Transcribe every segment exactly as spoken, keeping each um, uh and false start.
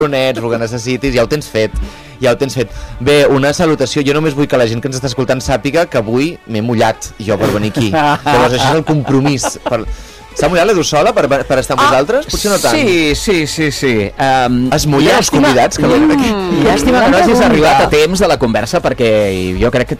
cabronets, el que necessitis, ja ho tens fet. Ja ho tens fet. Bé, una salutació. Jo només vull que la gent que ens està escoltant sàpiga que avui m'he mullat jo per venir aquí. Llavors això és el compromís. Per... S'ha mullat l'Edu sola per, per estar amb ah, vosaltres? Potser no tant. Sí, sí, sí, sí. Um, es mullen els convidats que venen aquí. Mm, llàstima que no hagis arribat a temps de la conversa perquè jo crec que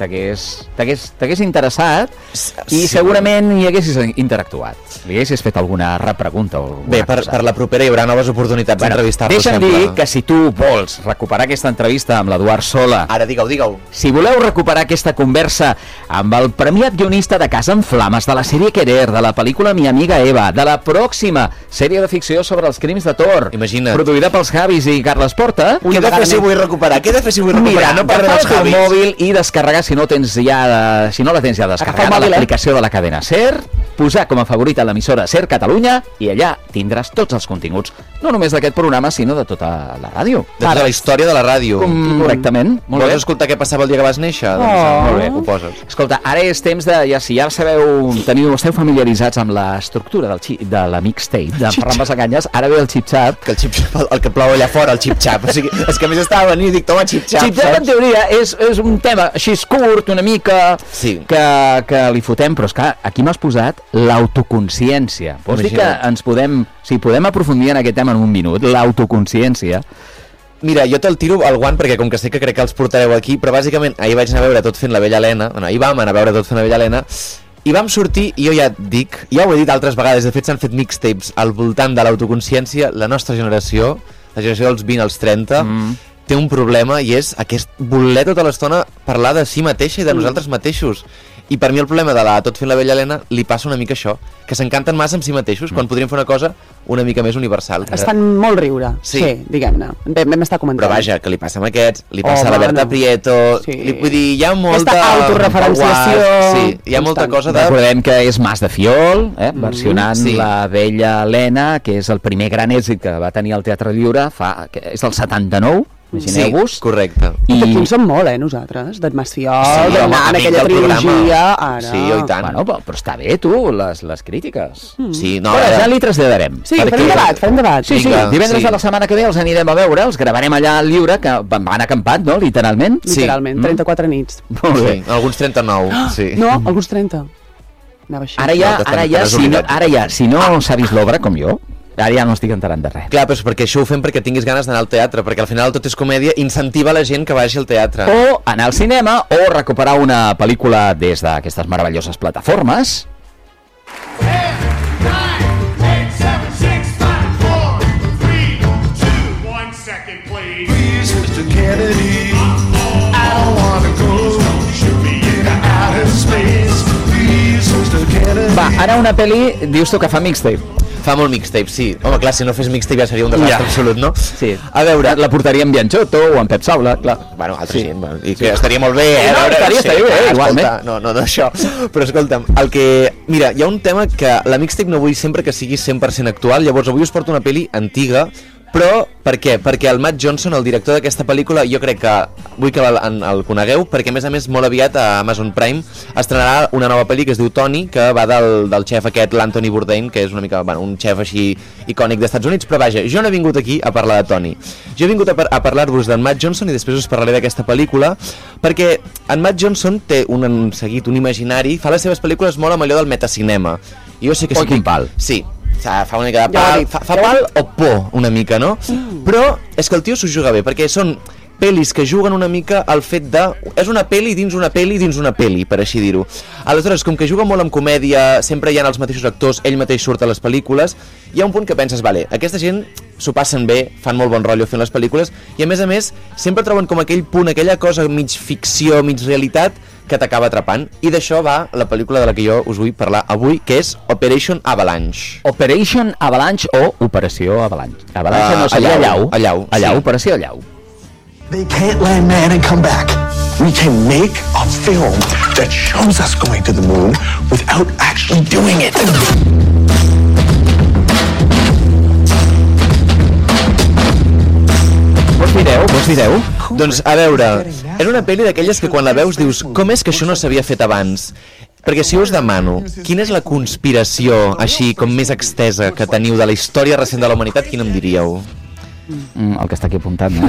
t'hagués interessat i sí, segurament hi haguessis interactuat. Li haguessis fet alguna repregunta o alguna Bé, per, per la propera hi haurà noves oportunitats bueno, d'entrevistar-lo. Deixa'm dir que si tu vols recuperar aquesta entrevista amb l'Eduard Sola... Ara, digue-ho, digue-ho. Si voleu recuperar aquesta conversa amb el premiat guionista de Casa en Flames, de la sèrie Querer, de la pel·lícula Mi amiga Eva, de la pròxima sèrie de ficció sobre els crims de Thor, imagina't, produïda pels Javis i Carles Porta. Què he de fer si vull recuperar? Què he de fer si vull recuperar? Mira, no parlem dels Javis. Agafar el mòbil i descarregar, si no tens ja de, si no la tens ja descarregada, l'aplicació de la cadena SER, posar com a favorita l'emissora SER Catalunya i allà tindràs tots els continguts, no només d'aquest programa, sinó de tota la ràdio. De tota la història de la ràdio. Com, correctament. Vols escoltar què passava el dia que vas néixer? Oh. Doncs, molt bé, ho poses. Escolta, ara és temps de, ja si ja sabeu, teniu, esteu familiaritzats amb l'estructura del xip, de la mixtape de Ferran Basaganyes, ara ve el xip-xap. Que el xip-xap, el, el que plou allà fora, el xip-xap. O sigui, és que a més estava venint i dic, toma xip-xap. Xip-xap, en teoria, és, és un tema així curt, una mica, sí, que, que li fotem, però és que aquí m'has posat l'autoconsciència. Vols dir que ens podem, si podem aprofundir en aquest tema en un minut, l'autoconsciència? Mira, jo te'l tiro al guant perquè com que sé que crec que els portareu aquí, però bàsicament ahir vaig anar a veure Tot fent la vella Helena, bueno, ahir vam anar a veure Tot fent la vella Helena, i vam sortir, i jo ja et dic, ja ho he dit altres vegades, de fet s'han fet mixtapes al voltant de l'autoconsciència. La nostra generació, la generació dels vint als trenta, mm. té un problema i és aquest voler tota l'estona parlar de si mateixa i de nosaltres mateixos. I per mi el problema de la Tot fent la vella Helena li passa una mica això, que s'encanten massa amb si mateixos, mm. quan podrien fer una cosa una mica més universal. Es fan molt riure, sí, sí diguem-ne. Vam estar comentant. Però vaja, que li passa amb aquests, li passa oh, a la Berta no. Prieto, sí. li vull dir, hi ha molta... Aquesta autorreferenciació... Sí, hi ha molta cosa de... Recordem que és Mas de Fiol, eh, versionant mm, sí. la vella Helena, que és el primer gran èxit que va tenir el Teatre Lliure, fa, que és el setanta-nou, imagineu-vos. Sí, correcte. I d'aquí en som molt, eh, nosaltres, d'en Mas Fiol, sí, d'anar en aquella trilogia, ara... Sí, oh, i tant. Bueno, però, però està bé, tu, les, les crítiques. Mm. Sí, no, però ja li traslladarem. Sí, perquè... farem debat, farem debat. Sí, sí, Vinga, divendres sí. de la setmana que ve els anirem a veure, els gravarem allà al Lliure, que van acampat, no?, literalment. Literalment, sí. trenta-quatre nits. Molt bé. Sí, alguns trenta-nou, oh, sí. No, alguns trenta. Anava així. Ara ja, ara ja, si no, ara ja, si no s'ha vist l'obra, com jo, ara ja no estic enterant de res. Clar, però és perquè això ho fem perquè tinguis ganes d'anar al teatre, perquè al final tot és comèdia, incentiva la gent que vagi al teatre. O anar al cinema, o recuperar una pel·lícula des d'aquestes meravelloses plataformes. Va, ara una pel·li, dius tu que fa mixtape. Fa molt mixtape, sí. Home, clar, si no fes mixtape ja seria un desastre ja. absolut, no? Sí. A veure, la portaria en Bianchotto o en Pep Saula, clar. Bueno, altra sí. gent, bueno, i que sí. estaria molt bé, eh? No, veure, estaria, sí, estaria bé, ah, igualment. Escolta, no, no, no, això. Però escolta'm, el que... Mira, hi ha un tema que la mixtape no vull sempre que sigui cent per cent actual, llavors avui us porto una pel·li antiga, però per què? Perquè el Matt Johnson, el director d'aquesta pel·lícula, jo crec que vull que el, el conegueu, perquè a més a més molt aviat a Amazon Prime estrenarà una nova pel·li que es diu Tony, que va del, del xef aquest, l'Anthony Bourdain, que és una mica, bueno, un xef així icònic dels Estats Units, però vaja, jo no he vingut aquí a parlar de Tony. Jo he vingut a, par a parlar-vos d'en Matt Johnson i després us parlaré d'aquesta pel·lícula, perquè en Matt Johnson té un, un seguit, un imaginari, fa les seves pel·lícules molt amb allò del metacinema. I jo sé que... Oh, quin pal. Sí. Fa una mica de pal, fa, fa pal o por una mica, no? Mm. Però és que el tio s'ho juga bé, perquè són pel·lis que juguen una mica al fet de... És una pel·li dins una pel·li dins una pel·li, per així dir-ho. Aleshores, com que juga molt amb comèdia, sempre hi ha els mateixos actors, ell mateix surt a les pel·lícules, hi ha un punt que penses, vale, aquesta gent s'ho passen bé, fan molt bon rotllo fent les pel·lícules, i a més a més, sempre troben com aquell punt, aquella cosa mig ficció, mig realitat, que t'acaba atrapant, i d'això va la pel·lícula de la que jo us vull parlar avui, que és Operation Avalanche. Operation Avalanche o Operació Avalanche. Avalanche uh, no seria Allau. Allau, Allau, sí. Operació Allau. They can't land man and come back. We can make a film that shows us going to the moon without actually doing it. Vos direu? Vos direu? Doncs, a veure, és una pel·li d'aquelles que quan la veus dius com és que això no s'havia fet abans? Perquè si us demano quina és la conspiració així com més extesa que teniu de la història recent de la humanitat, quina em diríeu? Mm, el que està aquí apuntat, no?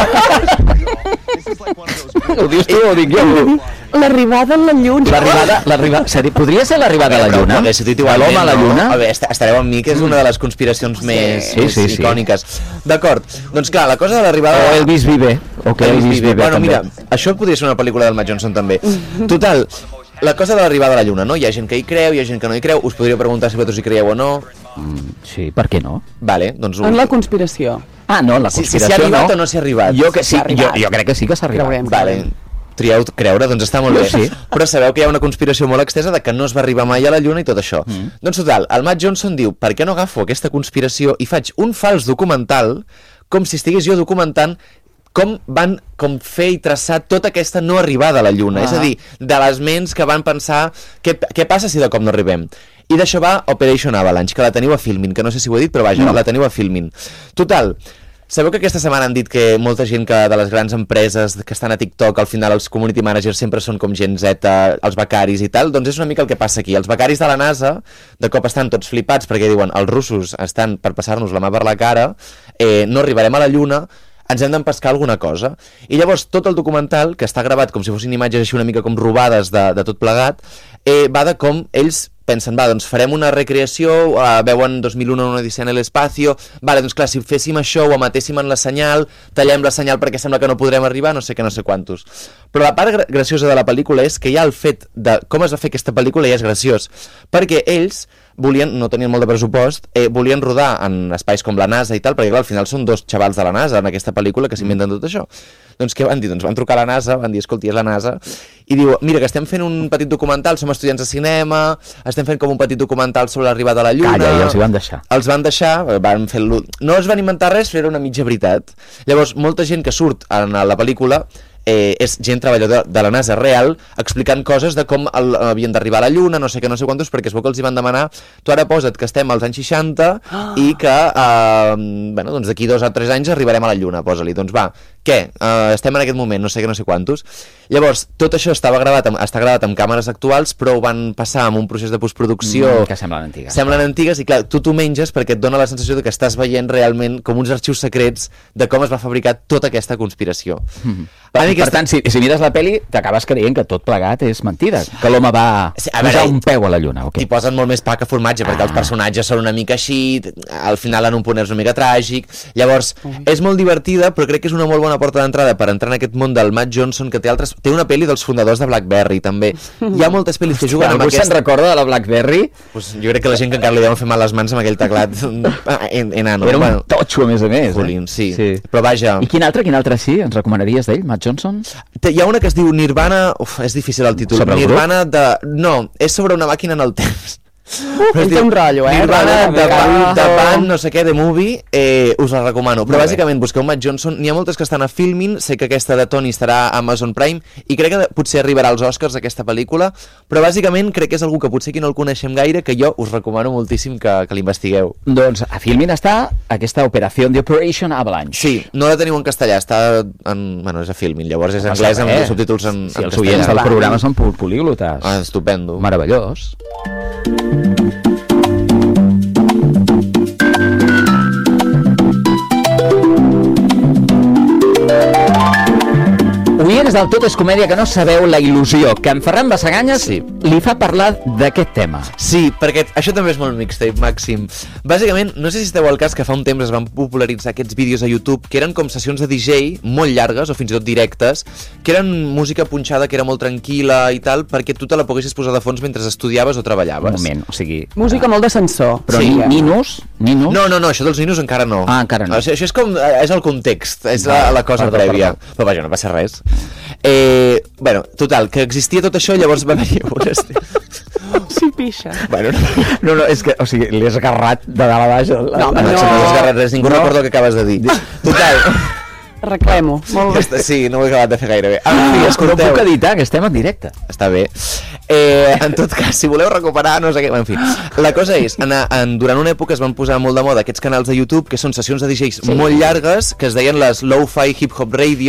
Ho dius tu o ho dic jo? L'arribada a la lluna. L'arribada, l'arribada... Seri, podria ser l'arribada a la lluna? Hauria dit igualment, l'home a la lluna? No? A veure, estareu amb mi, que és una de les conspiracions sí. més, sí, sí, més sí. icòniques. D'acord, doncs clar, la cosa de l'arribada... O Elvis Vive. O que Elvis Vive, bueno, també. mira, això podria ser una pel·lícula del Matt Johnson també. Total, la cosa de l'arribada a la lluna, no? Hi ha gent que hi creu, hi ha gent que no hi creu. Us podria preguntar si vosaltres hi creieu o no. Mm, sí, per què no? Vale, doncs... En la conspiració. Ah, no, en la conspiració si, si s'ha arribat no. o no s'ha arribat. Jo, que sí, jo, jo crec que sí que s'ha arribat. Creurem. Vale. Trieu creure, doncs està molt bé. Sí. Però sabeu que hi ha una conspiració molt extesa de que no es va arribar mai a la Lluna i tot això. Mm. Doncs total, el Matt Johnson diu, per què no agafo aquesta conspiració i faig un fals documental com si estigués jo documentant com van com fer i traçar tota aquesta no arribada a la Lluna. Ah. És a dir, de les ments que van pensar què, què passa si de cop no arribem. I d'això va Operation Avalanche, que la teniu a Filmin, que no sé si ho he dit, però vaja, no. la teniu a Filmin. Total, sabeu que aquesta setmana han dit que molta gent que de les grans empreses que estan a TikTok, al final els community managers sempre són com gent Z, els becaris i tal? Doncs és una mica el que passa aquí. Els becaris de la NASA de cop estan tots flipats perquè diuen els russos estan per passar-nos la mà per la cara, eh, no arribarem a la Lluna, ens hem d'empescar alguna cosa. I llavors tot el documental, que està gravat com si fossin imatges així una mica com robades de, de tot plegat, eh, va de com ells pensen, va, doncs farem una recreació, uh, veuen dos mil un una odissea en l'espacio, vale, doncs clar, si féssim això o emetéssim en la senyal, tallem la senyal perquè sembla que no podrem arribar, no sé què, no sé quantos. Però la part gra graciosa de la pel·lícula és que ja el fet de com es va fer aquesta pel·lícula ja és graciós, perquè ells volien, no tenien molt de pressupost, eh, volien rodar en espais com la NASA i tal, perquè clar, al final són dos xavals de la NASA en aquesta pel·lícula que s'inventen tot això. Doncs què van dir? Doncs van trucar a la NASA, van dir, escolti, és la NASA, i diu, mira, que estem fent un petit documental, som estudiants de cinema, estem fent com un petit documental sobre l'arribada a la Lluna... Calla, i els hi van deixar. Els van deixar, van fer no es van inventar res, però era una mitja veritat. Llavors, molta gent que surt en la pel·lícula eh, és gent treballadora de la NASA real explicant coses de com el, havien d'arribar a la Lluna, no sé què, no sé quantos, perquè es veu que els hi van demanar, tu ara posa't que estem als anys seixanta oh. i que eh, bueno, doncs d'aquí dos o tres anys arribarem a la Lluna, posa-li. Doncs va, què? Uh, estem en aquest moment, no sé què, no sé quantos. Llavors, tot això estava gravat amb, està gravat amb càmeres actuals, però ho van passar amb un procés de postproducció... Mm, que semblen antigues. Semblen antigues, i clar, tu t'ho menges perquè et dona la sensació de que estàs veient realment com uns arxius secrets de com es va fabricar tota aquesta conspiració. Mm. Per, per tant, si, si mires la peli, t'acabes creient que tot plegat és mentida, que l'home va sí, posar un peu a la Lluna. Okay. T'hi posen molt més pa que formatge, ah. perquè els personatges són una mica així, al final en un punt és una mica tràgic, llavors mm. és molt divertida, però crec que és una molt bona porta d'entrada per entrar en aquest món del Matt Johnson, que té altres... Té una pel·li dels fundadors de BlackBerry, també. Hi ha moltes pel·lis que juguen amb aquesta... Algú se'n recorda de la BlackBerry? Pues jo crec que la gent que encara li deuen fer mal les mans amb aquell teclat en, enano. Era un bueno, totxo, a més a més. Jolín, eh? sí. sí. Però vaja... I quin altre, quin altre sí? Ens recomanaries d'ell, Matt Johnson? Hi ha una que es diu Nirvana... Uf, és difícil el títol. Sobre el Nirvana de... No, és sobre una màquina en el temps. Uh, té un rotllo, eh? Nirvana, de, de band, no sé què, de movie, eh, us la recomano. Però bàsicament busqueu Matt Johnson, n'hi ha moltes que estan a Filmin, sé que aquesta de Tony estarà a Amazon Prime, i crec que potser arribarà als Oscars aquesta pel·lícula, però bàsicament crec que és algú que potser aquí no el coneixem gaire, que jo us recomano moltíssim que, que l'investigueu. Doncs a Filmin està aquesta operació de Operation Avalanche. Sí, no la teniu en castellà, està en... Bueno, és a Filmin, llavors és anglès amb els subtítols en, sí, en els oients del programa són políglotes. Ah, estupendo. Meravellós. Oients del Tot és Comèdia que no sabeu la il·lusió que en Ferran Bassaganyes sí. li fa parlar d'aquest tema. Sí, perquè això també és molt mixtape, Màxim. Bàsicament, no sé si esteu al cas que fa un temps es van popularitzar aquests vídeos a YouTube que eren com sessions de D J molt llargues o fins i tot directes, que eren música punxada que era molt tranquil·la i tal, perquè tu te la poguessis posar de fons mentre estudiaves o treballaves. Un moment, o sigui... Música uh... molt d'ascensor. Però sí. Ninos? Ninos? No, no, no, això dels ninos encara no. Ah, encara no. Això, això és com... És el context, és la, la cosa perdó, prèvia. Perdó. Però vaja, no passa res. Eh, bueno, total, que existia tot això, llavors va haver-hi un estil... Sí, pixa. Bueno, no, no, no, és que, o sigui, l'he esgarrat de dalt a baix. No, no, no, no l'he esgarrat res, ningú no recorda el que acabes de dir. Total... Reclamo, molt bé. Sí, no ho he acabat de fer gaire bé. En fi, escolteu. No puc editar, que estem en directe. Està bé. Eh, en tot cas, si voleu recuperar, no sé què... En fi, la cosa és, en, en, durant una època es van posar molt de moda aquests canals de YouTube, que són sessions de D Js sí. molt llargues, que es deien les Lo-Fi Hip Hop Radio,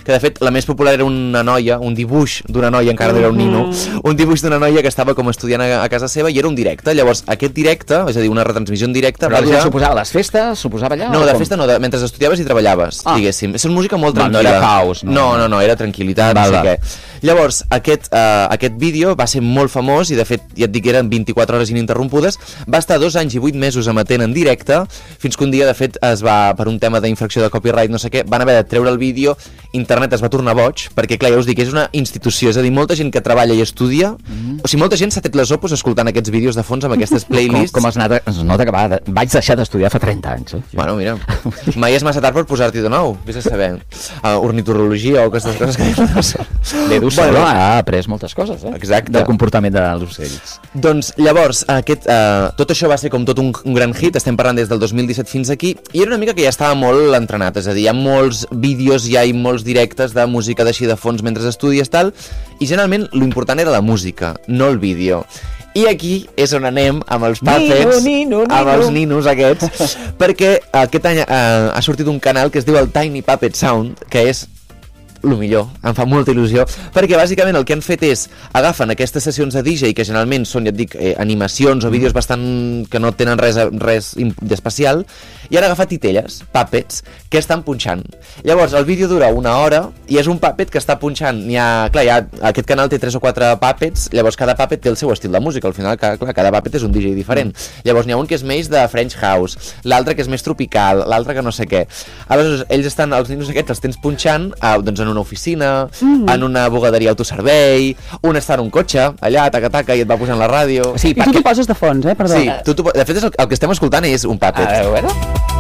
que de fet la més popular era una noia, un dibuix d'una noia, encara no era un nino, un dibuix d'una noia que estava com estudiant a, a casa seva i era un directe. Llavors, aquest directe, és a dir, una retransmissió en directe... Però ja suposava les festes? Suposava allà? No, de festa no, de, mentre estudiaves i treballaves, ah. diguéssim. És una música molt tranquil·la. No era caos. No, no, no, no era tranquil·litat, val, no sé val. què. Llavors, aquest, uh, aquest vídeo va ser molt famós i de fet, ja et dic, eren vint-i-quatre hores ininterrompudes. Va estar dos anys i vuit mesos emetent en directe, fins que un dia, de fet, es va, per un tema d'infracció de copyright, no sé què, van haver de treure el vídeo, internet es va tornar boig, perquè clar, ja us dic, és una institució, és a dir, molta gent que treballa i estudia, mm-hmm. o sigui, molta gent s'ha tret les opos escoltant aquests vídeos de fons amb aquestes playlists. Com, com es, nota, es nota que va, vaig deixar d'estudiar fa trenta anys, eh? Bueno, mira, mai és massa tard per posar-t'hi de nou, vés a saber, uh, ornitorologia o aquestes coses que diuen. L'Edu bueno, ha après moltes coses, eh? Exacte. Del comportament dels ocells. Doncs llavors, aquest, uh, tot això va ser com tot un, un gran hit, estem parlant des del dos mil disset fins aquí, i era una mica que ja estava molt entrenat, és a dir, hi ha molts vídeos, hi ha molts directes de música d'així de fons mentre estudies tal, i generalment l'important era la música, no el vídeo. I aquí és on anem amb els puppets, nino, nino, nino. amb els ninos aquests, perquè aquest any uh, ha sortit un canal que es diu el Tiny Puppet Sound, que és el millor, em fa molta il·lusió, perquè bàsicament el que han fet és agafen aquestes sessions de D J que generalment són, ja et dic, eh, animacions o vídeos bastant que no tenen res, res d'especial, i han agafat titelles, puppets, que estan punxant. Llavors el vídeo dura una hora i és un puppet que està punxant. N'hi ha, clar, ha, aquest canal té tres o quatre puppets, llavors cada puppet té el seu estil de música, al final clar, clar, cada puppet és un D J diferent. Llavors n'hi ha un que és més de French House, l'altre que és més tropical, l'altre que no sé què. Aleshores ells estan, els ninos aquests els tens punxant eh, doncs en una oficina, mm. en una bugaderia autoservei, un està en un cotxe, allà, taca-taca, i et va posant la ràdio. Sí, I tu t'ho poses de fons, eh? Perdó. Sí, tu, tu, de fet és el, el que estem escoltant és un puppet. A veure...